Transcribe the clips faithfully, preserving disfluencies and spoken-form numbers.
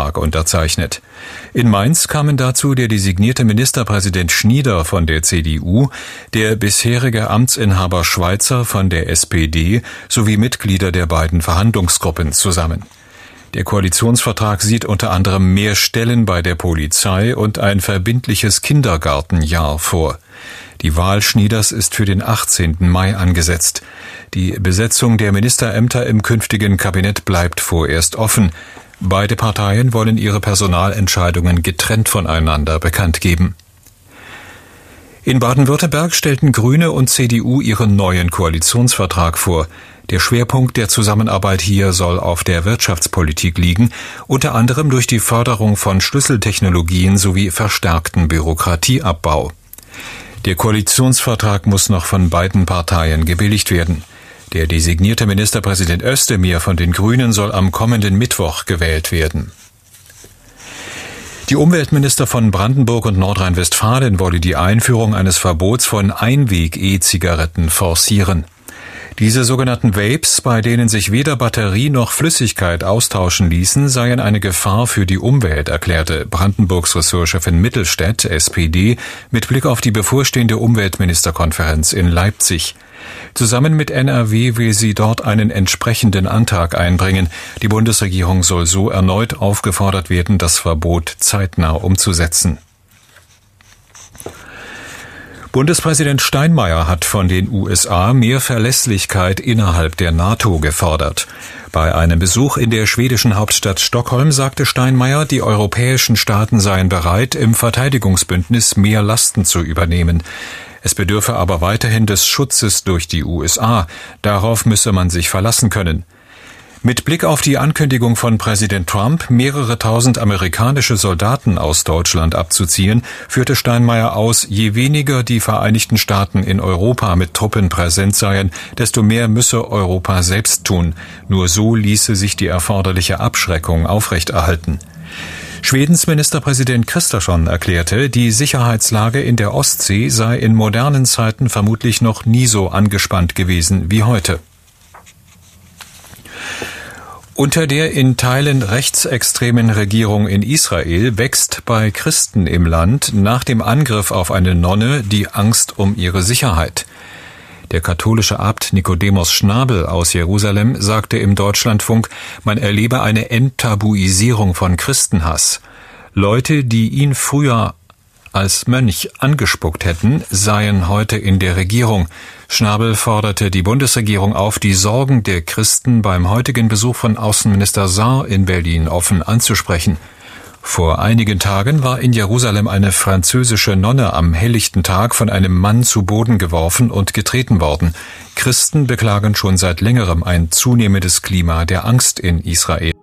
Vertrag unterzeichnet. In Mainz kamen dazu der designierte Ministerpräsident Schnieder von der C D U, der bisherige Amtsinhaber Schweizer von der S P D sowie Mitglieder der beiden Verhandlungsgruppen zusammen. Der Koalitionsvertrag sieht unter anderem mehr Stellen bei der Polizei und ein verbindliches Kindergartenjahr vor. Die Wahl Schnieders ist für den achtzehnten Mai angesetzt. Die Besetzung der Ministerämter im künftigen Kabinett bleibt vorerst offen. Beide Parteien wollen ihre Personalentscheidungen getrennt voneinander bekannt geben. In Baden-Württemberg stellten Grüne und C D U ihren neuen Koalitionsvertrag vor. Der Schwerpunkt der Zusammenarbeit hier soll auf der Wirtschaftspolitik liegen, unter anderem durch die Förderung von Schlüsseltechnologien sowie verstärkten Bürokratieabbau. Der Koalitionsvertrag muss noch von beiden Parteien gebilligt werden. Der designierte Ministerpräsident Özdemir von den Grünen soll am kommenden Mittwoch gewählt werden. Die Umweltminister von Brandenburg und Nordrhein-Westfalen wollen die Einführung eines Verbots von Einweg-E-Zigaretten forcieren. Diese sogenannten Vapes, bei denen sich weder Batterie noch Flüssigkeit austauschen ließen, seien eine Gefahr für die Umwelt, erklärte Brandenburgs Ressortchefin Mittelstädt, S P D, mit Blick auf die bevorstehende Umweltministerkonferenz in Leipzig. Zusammen mit N R W will sie dort einen entsprechenden Antrag einbringen. Die Bundesregierung soll so erneut aufgefordert werden, das Verbot zeitnah umzusetzen. Bundespräsident Steinmeier hat von den U S A mehr Verlässlichkeit innerhalb der NATO gefordert. Bei einem Besuch in der schwedischen Hauptstadt Stockholm sagte Steinmeier, die europäischen Staaten seien bereit, im Verteidigungsbündnis mehr Lasten zu übernehmen. Es bedürfe aber weiterhin des Schutzes durch die U S A. Darauf müsse man sich verlassen können. Mit Blick auf die Ankündigung von Präsident Trump, mehrere tausend amerikanische Soldaten aus Deutschland abzuziehen, führte Steinmeier aus, je weniger die Vereinigten Staaten in Europa mit Truppen präsent seien, desto mehr müsse Europa selbst tun. Nur so ließe sich die erforderliche Abschreckung aufrechterhalten. Schwedens Ministerpräsident Kristersson erklärte, die Sicherheitslage in der Ostsee sei in modernen Zeiten vermutlich noch nie so angespannt gewesen wie heute. Unter der in Teilen rechtsextremen Regierung in Israel wächst bei Christen im Land nach dem Angriff auf eine Nonne die Angst um ihre Sicherheit. Der katholische Abt Nicodemus Schnabel aus Jerusalem sagte im Deutschlandfunk, man erlebe eine Enttabuisierung von Christenhass. Leute, die ihn früher als Mönch angespuckt hätten, seien heute in der Regierung. Schnabel forderte die Bundesregierung auf, die Sorgen der Christen beim heutigen Besuch von Außenminister Saar in Berlin offen anzusprechen. Vor einigen Tagen war in Jerusalem eine französische Nonne am helllichten Tag von einem Mann zu Boden geworfen und getreten worden. Christen beklagen schon seit längerem ein zunehmendes Klima der Angst in Israel.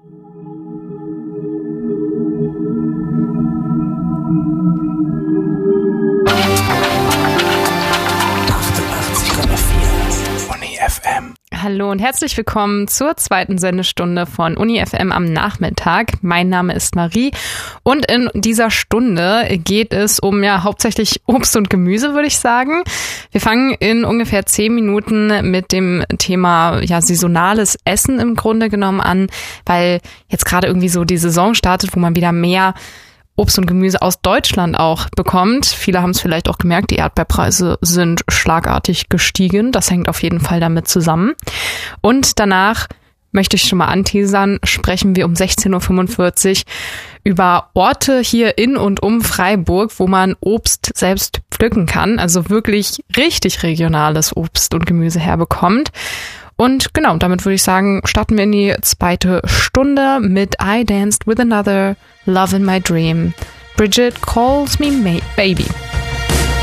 Hallo und herzlich willkommen zur zweiten Sendestunde von Uni F M am Nachmittag. Mein Name ist Marie und in dieser Stunde geht es um ja hauptsächlich Obst und Gemüse, würde ich sagen. Wir fangen in ungefähr zehn Minuten mit dem Thema ja saisonales Essen im Grunde genommen an, weil jetzt gerade irgendwie so die Saison startet, wo man wieder mehr Obst und Gemüse aus Deutschland auch bekommt. Viele haben es vielleicht auch gemerkt, die Erdbeerpreise sind schlagartig gestiegen. Das hängt auf jeden Fall damit zusammen. Und danach möchte ich schon mal anteasern, sprechen wir um sechzehn Uhr fünfundvierzig über Orte hier in und um Freiburg, wo man Obst selbst pflücken kann. Also wirklich richtig regionales Obst und Gemüse herbekommt. Und genau, damit würde ich sagen, starten wir in die zweite Stunde mit I Danced with Another, Love in My Dream. Bridget Calls Me Baby.